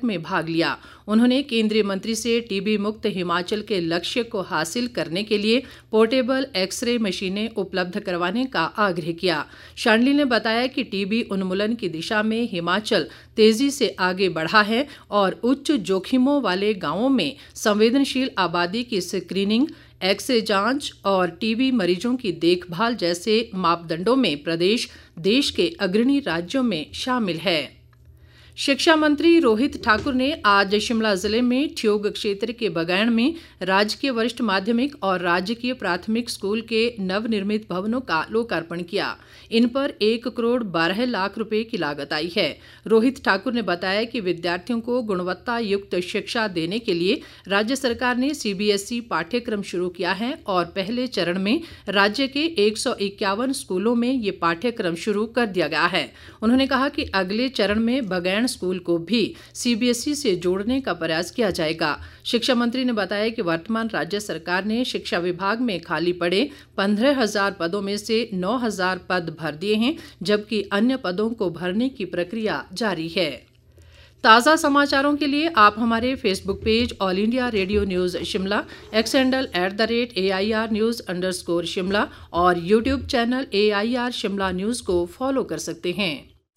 में भाग लिया। उन्होंने केंद्रीय मंत्री से टीबी मुक्त हिमाचल के लक्ष्य को हासिल करने के लिए पोर्टेबल एक्सरे मशीनें उपलब्ध करवाने का आग्रह किया। शांडिल ने बताया कि टीबी उन्मूलन की दिशा में हिमाचल तेजी से आगे बढ़ा है और उच्च जोखिमों वाले गांवों में संवेदनशील आबादी की स्क्रीनिंग, एक्सरे जांच और टीबी मरीजों की देखभाल जैसे मापदंडों में प्रदेश देश के अग्रणी राज्यों में शामिल है। शिक्षा मंत्री रोहित ठाकुर ने आज शिमला जिले में ठियोग क्षेत्र के बगैण में राजकीय वरिष्ठ माध्यमिक और राजकीय प्राथमिक स्कूल के नवनिर्मित भवनों का लोकार्पण किया। इन पर 1 करोड़ 12 लाख रुपए की लागत आई है। रोहित ठाकुर ने बताया कि विद्यार्थियों को गुणवत्ता युक्त शिक्षा देने के लिए राज्य सरकार ने सीबीएसई पाठ्यक्रम शुरू किया है और पहले चरण में राज्य के 151 स्कूलों में ये पाठ्यक्रम शुरू कर दिया गया है। उन्होंने कहा कि अगले चरण में बगैण स्कूल को भी सीबीएसई से जोड़ने का प्रयास किया जाएगा। शिक्षा मंत्री ने बताया कि वर्तमान राज्य सरकार ने शिक्षा विभाग में खाली पड़े 15,000 पदों में से 9,000 पद भर दिए हैं, जबकि अन्य पदों को भरने की प्रक्रिया जारी है। ताज़ा समाचारों के लिए आप हमारे Facebook page all India radio news Shimla, x handle @AIR News _ और YouTube channel AIR Shimla news को फॉलो कर सकते हैं।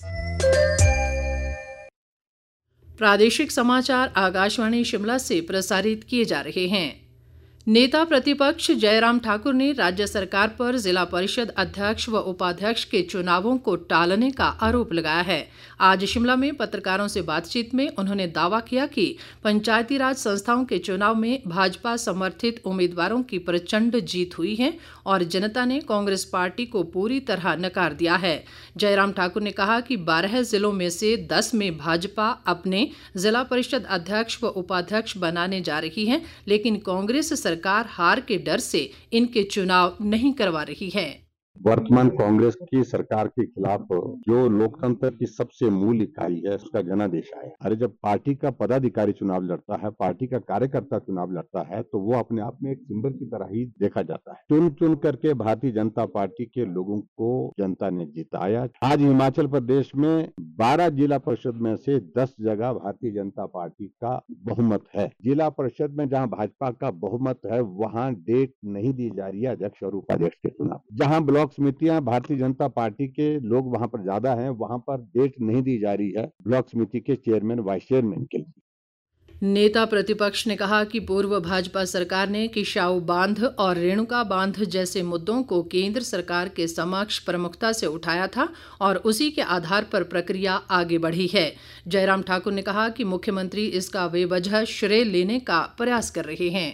प्रादेशिक समाचार आकाशवाणी शिमला से प्रसारित किए जा रहे हैं। नेता प्रतिपक्ष जयराम ठाकुर ने राज्य सरकार पर जिला परिषद अध्यक्ष व उपाध्यक्ष के चुनावों को टालने का आरोप लगाया है। आज शिमला में पत्रकारों से बातचीत में उन्होंने दावा किया कि पंचायती राज संस्थाओं के चुनाव में भाजपा समर्थित उम्मीदवारों की प्रचंड जीत हुई है और जनता ने कांग्रेस पार्टी को पूरी तरह नकार दिया है। जयराम ठाकुर ने कहा कि 12 जिलों में से 10 में भाजपा अपने जिला परिषद अध्यक्ष व उपाध्यक्ष बनाने जा रही है, लेकिन कांग्रेस सरकार हार के डर से इनके चुनाव नहीं करवा रही है। वर्तमान कांग्रेस की सरकार के खिलाफ जो लोकतंत्र की सबसे मूल इकाई है उसका जनादेश आया। अरे जब पार्टी का पदाधिकारी चुनाव लड़ता है, पार्टी का कार्यकर्ता चुनाव लड़ता है, तो वो अपने आप में एक सिंबल की तरह ही देखा जाता है। चुन चुन करके भारतीय जनता पार्टी के लोगों को जनता ने जिताया। आज हिमाचल प्रदेश में 12 जिला परिषद में से 10 जगह भारतीय जनता पार्टी का बहुमत है। जिला परिषद में जहाँ भाजपा का बहुमत है वहाँ डेट नहीं दी जा रही है अध्यक्ष और उपाध्यक्ष के चुनाव। जहाँ ब्लॉक समितियां भारतीय जनता पार्टी के लोग वहां पर ज्यादा हैं, वहां पर डेट नहीं दी जा रही है ब्लॉक समिति के चेयरमैन वाइस चेयरमैन के लिए। नेता प्रतिपक्ष ने कहा कि पूर्व भाजपा सरकार ने किशाऊ बांध और रेणुका बांध जैसे मुद्दों को केंद्र सरकार के समक्ष प्रमुखता से उठाया था और उसी के आधार पर प्रक्रिया आगे बढ़ी है। जयराम ठाकुर ने कहा कि मुख्यमंत्री इसका बेवजह श्रेय लेने का प्रयास कर रहे हैं।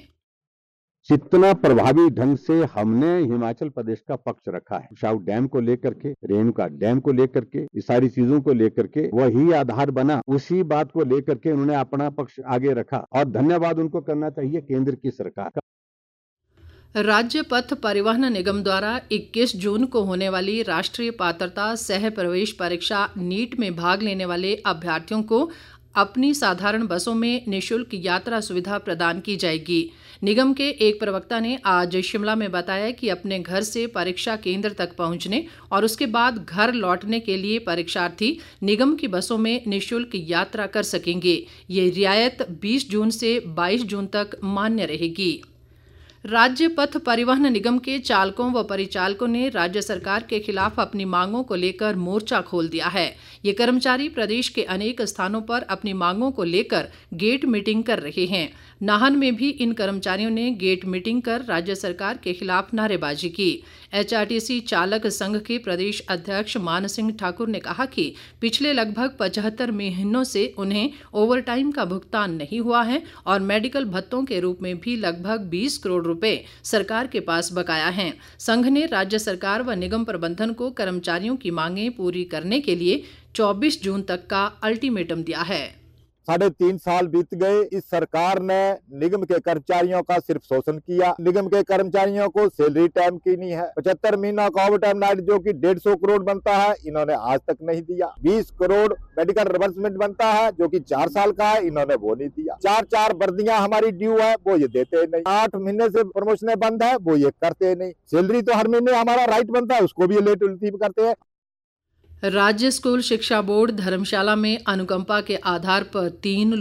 जितना प्रभावी ढंग से हमने हिमाचल प्रदेश का पक्ष रखा है, किशाऊ डैम को लेकर के, रेणुका डैम को लेकर के, इस सारी चीजों को लेकर के वही आधार बना, उसी बात को लेकर के उन्होंने अपना पक्ष आगे रखा और धन्यवाद उनको करना चाहिए केंद्र की सरकार का। राज्य पथ परिवहन निगम द्वारा 21 जून को होने वाली राष्ट्रीय पात्रता सह प्रवेश परीक्षा नीट में भाग लेने वाले अभ्यर्थियों को अपनी साधारण बसों में निःशुल्क यात्रा सुविधा प्रदान की जाएगी। निगम के एक प्रवक्ता ने आज शिमला में बताया कि अपने घर से परीक्षा केंद्र तक पहुंचने और उसके बाद घर लौटने के लिए परीक्षार्थी निगम की बसों में निःशुल्क यात्रा कर सकेंगे। ये रियायत 20 जून से 22 जून तक मान्य रहेगी। राज्य पथ परिवहन निगम के चालकों व परिचालकों ने राज्य सरकार के खिलाफ अपनी मांगों को लेकर मोर्चा खोल दिया है। ये कर्मचारी प्रदेश के अनेक स्थानों पर अपनी मांगों को लेकर गेट मीटिंग कर रहे हैं। नाहन में भी इन कर्मचारियों ने गेट मीटिंग कर राज्य सरकार के खिलाफ नारेबाजी की। एचआरटीसी चालक संघ के प्रदेश अध्यक्ष मान सिंह ठाकुर ने कहा कि पिछले लगभग 75 महीनों से उन्हें ओवरटाइम का भुगतान नहीं हुआ है और मेडिकल भत्तों के रूप में भी लगभग 20 करोड़ रुपए सरकार के पास बकाया हैं। संघ ने राज्य सरकार व निगम प्रबंधन को कर्मचारियों की मांगें पूरी करने के लिए 24 जून तक का अल्टीमेटम दिया है। 3.5 साल बीत गए। इस सरकार ने निगम के कर्मचारियों का सिर्फ शोषण किया। निगम के कर्मचारियों को सैलरी टाइम की नहीं है। 75 महीना का ओवर टाइम नाइट जो कि 150 करोड़ बनता है, इन्होंने आज तक नहीं दिया। 20 करोड़ मेडिकल रिवर्समेंट बनता है जो कि 4 साल का है, इन्होंने वो नहीं दिया। 4 वर्दियां हमारी ड्यू है, वो ये देते नहीं। 8 महीने से प्रमोशन बंद है, वो ये करते नहीं। सैलरी तो हर महीने हमारा राइट बनता है, उसको भी लेट रिसीव करते हैं। राज्य स्कूल शिक्षा बोर्ड धर्मशाला में अनुकंपा के आधार पर 3